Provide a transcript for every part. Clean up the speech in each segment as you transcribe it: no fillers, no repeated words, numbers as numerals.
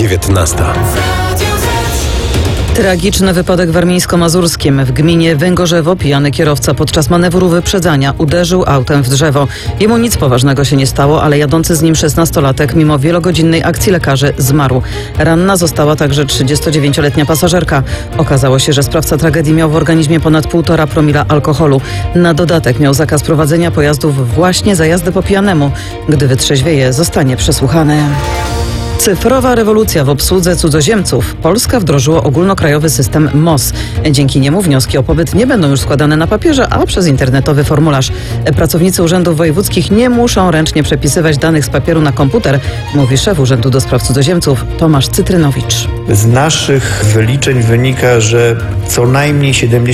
19. Tragiczny wypadek w Warmińsko-Mazurskim. W gminie Węgorzewo pijany kierowca podczas manewru wyprzedzania uderzył autem w drzewo. Jemu nic poważnego się nie stało, ale jadący z nim 16-latek mimo wielogodzinnej akcji lekarzy zmarł. Ranna została także 39-letnia pasażerka. Okazało się, że sprawca tragedii miał w organizmie ponad 1,5 promila alkoholu. Na dodatek miał zakaz prowadzenia pojazdów właśnie za jazdę po pijanemu. Gdy wytrzeźwieje, zostanie przesłuchany. Cyfrowa rewolucja w obsłudze cudzoziemców. Polska wdrożyła ogólnokrajowy system MOS. Dzięki niemu wnioski o pobyt nie będą już składane na papierze, a przez internetowy formularz. Pracownicy urzędów wojewódzkich nie muszą ręcznie przepisywać danych z papieru na komputer, mówi szef Urzędu do Spraw Cudzoziemców Tomasz Cytrynowicz. Z naszych wyliczeń wynika, że co najmniej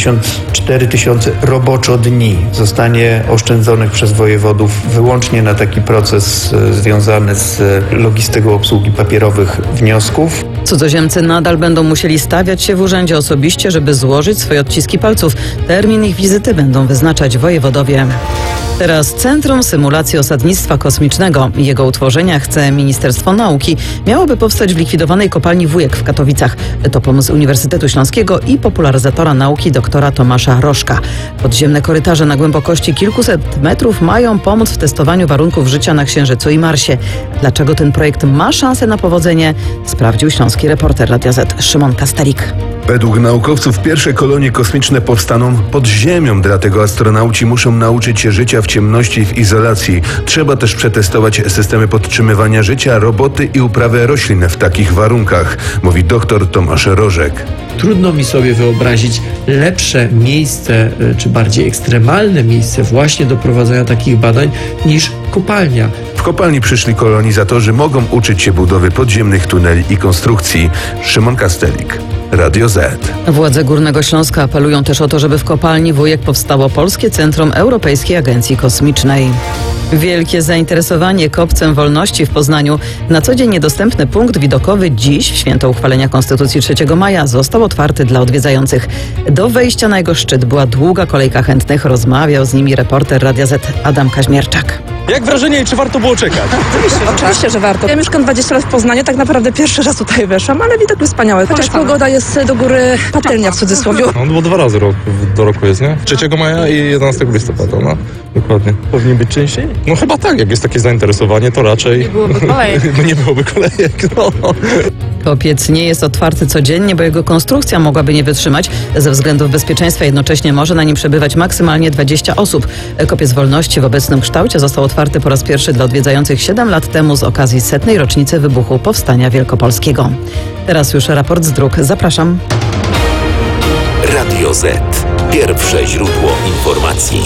74 tysiące roboczo dni zostanie oszczędzonych przez wojewodów wyłącznie na taki proces związany z logistyką obsługi papierowych wniosków. Cudzoziemcy nadal będą musieli stawiać się w urzędzie osobiście, żeby złożyć swoje odciski palców. Termin ich wizyty będą wyznaczać wojewodowie. Teraz Centrum Symulacji Osadnictwa Kosmicznego. Jego utworzenia chce Ministerstwo Nauki. Miałoby powstać w likwidowanej kopalni Wujek w Katowicach. To pomysł Uniwersytetu Śląskiego i popularyzatora nauki doktora Tomasza Rożka. Podziemne korytarze na głębokości kilkuset metrów mają pomóc w testowaniu warunków życia na Księżycu i Marsie. Dlaczego ten projekt ma szansę na powodzenie? Sprawdził śląski reporter Radia Z Szymon Kastelik. Według naukowców pierwsze kolonie kosmiczne powstaną pod ziemią, dlatego astronauci muszą nauczyć się życia w ciemności i w izolacji. Trzeba też przetestować systemy podtrzymywania życia, roboty i uprawę roślin w takich warunkach, mówi dr Tomasz Rożek. Trudno mi sobie wyobrazić lepsze miejsce, czy bardziej ekstremalne miejsce właśnie do prowadzenia takich badań niż kopalnia. W kopalni przyszli kolonizatorzy mogą uczyć się budowy podziemnych tuneli i konstrukcji. Szymon Kastelik, Radio Z. Władze Górnego Śląska apelują też o to, żeby w kopalni Wujek powstało Polskie Centrum Europejskiej Agencji Kosmicznej. Wielkie zainteresowanie Kopcem Wolności w Poznaniu. Na co dzień niedostępny punkt widokowy dziś, w święto uchwalenia Konstytucji 3 maja, został otwarty dla odwiedzających. Do wejścia na jego szczyt była długa kolejka chętnych. Rozmawiał z nimi reporter Radia Z Adam Kaźmierczak. Jak wrażenie i czy warto było czekać? Oczywiście, że warto. Ja mieszkam 20 lat w Poznaniu, tak naprawdę pierwszy raz tutaj weszłam, ale widok był wspaniały. Chociaż pogoda jest do góry patelnia w cudzysłowie. No bo 2 razy do roku jest, nie? 3 maja i 11 listopada, no. Dokładnie. Powinien być częściej? No chyba tak, jak jest takie zainteresowanie, to raczej... Nie byłoby kolejek. No nie byłoby kolejek, no. Kopiec nie jest otwarty codziennie, bo jego konstrukcja mogłaby nie wytrzymać. Ze względów bezpieczeństwa jednocześnie może na nim przebywać maksymalnie 20 osób. Kopiec Wolności w obecnym kształcie został otwarty po raz pierwszy dla odwiedzających 7 lat temu z okazji 100. rocznicy wybuchu Powstania Wielkopolskiego. Teraz już raport z dróg. Zapraszam. Radio Z. Pierwsze źródło informacji.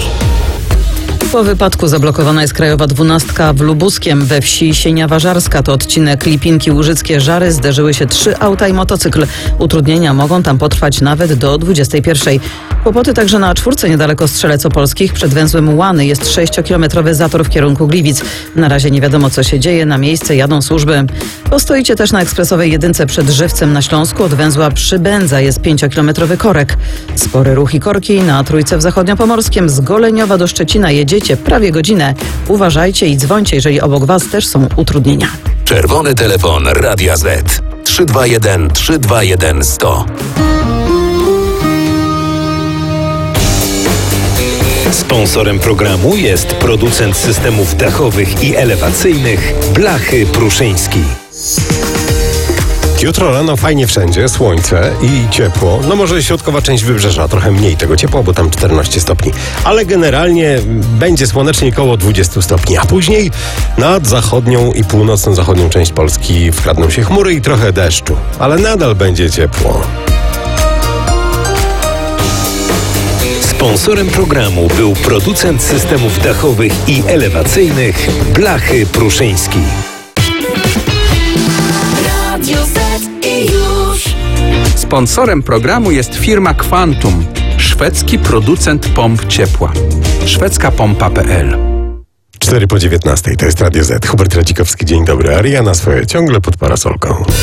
Po wypadku zablokowana jest krajowa 12 w Lubuskiem. We wsi Sieniawa Żarska, to odcinek Lipinki-Łużyckie-Żary, zderzyły się 3 auta i motocykl. Utrudnienia mogą tam potrwać nawet do 21. Kłopoty także na A4 niedaleko Strzelec Opolskich. Przed węzłem Łany jest 6-kilometrowy zator w kierunku Gliwic. Na razie nie wiadomo, co się dzieje. Na miejsce jadą służby. Postoicie też na ekspresowej 1 przed Żywcem na Śląsku. Od węzła Przybędza jest 5-kilometrowy korek. Spory ruch i korki na Trójce w Zachodniopomorskiem. Z Goleniowa do Szczecina jedziecie prawie godzinę. Uważajcie i dzwońcie, jeżeli obok Was też są utrudnienia. Czerwony telefon Radia Z. 321 321 100. Sponsorem programu jest producent systemów dachowych i elewacyjnych Blachy Pruszyński. Jutro rano fajnie wszędzie, słońce i ciepło. No może środkowa część wybrzeża, trochę mniej tego ciepła, bo tam 14 stopni. Ale generalnie będzie słonecznie koło 20 stopni. A później nad zachodnią i północno-zachodnią część Polski wkradną się chmury i trochę deszczu. Ale nadal będzie ciepło. Sponsorem programu był producent systemów dachowych i elewacyjnych Blachy Pruszyński. Sponsorem programu jest firma Quantum, szwedzki producent pomp ciepła. szwedzkapompa.pl 4 po 19. To jest Radio Z. Hubert Radzikowski, dzień dobry. Ariana swoje ciągle pod parasolką.